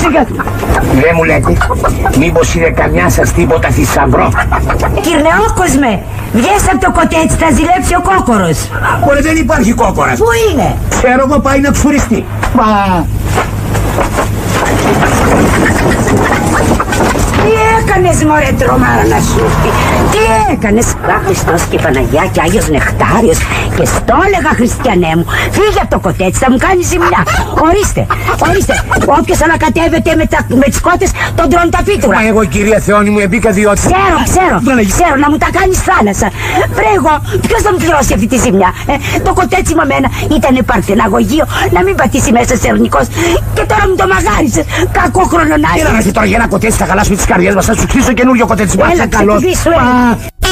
Δεν μου λέτε, μήπως είναι καμιά σας τίποτα θησαυρό? Κυρνεόκοσμε, βγες από το κοτέτσι, θα ζηλέψει ο κόκορος. Ωραία, δεν υπάρχει κόκορας. Πού είναι? Ξέρω εγώ, πάει να ξουριστεί. Μα... Τι έκανες μωρέ τρομάρα να σου πει? Τι έκανες? Χριστός και Παναγιά και Άγιος Νεκτάριος. Και στο έλεγα χριστιανέ μου, φύγε από το κοτέτσι, θα μου κάνει ζημιά. Ορίστε, ορίστε, όποιος ανακατεύεται με τις κότες τον τρώνε τα πίτουρα. Μα εγώ κυρία Θεόνη μου εμπήκα διότι... Ξέρω, να μου τα κάνεις θάλασσα. Βρε εγώ, ποιος θα μου πληρώσει αυτή τη ζημιά? Το κοτέτσι με μένα ήταν παρθεναγωγείο, να μην πατήσει μέσα σε ορνικός. Και τώρα μου το μαγάρισες, κακό χρονονάκι. Έλα να τώρα για ένα κοτέτσι θα χαλάσουμε τις καρδιές μας, θα σου χτίσω καινούριο κοτέτσι. Έλα, ξεκουβίσου,